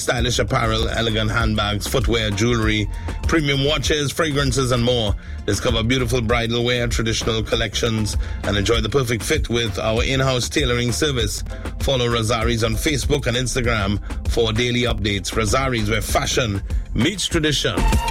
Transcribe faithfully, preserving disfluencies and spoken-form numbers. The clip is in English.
Stylish apparel, elegant handbags, footwear, jewelry, premium watches, fragrances, and more. Discover beautiful bridal wear, traditional collections, and enjoy the perfect fit with our in-house tailoring service. Follow Rosaris on Facebook and Instagram for daily updates. Rosaris, where fashion meets tradition.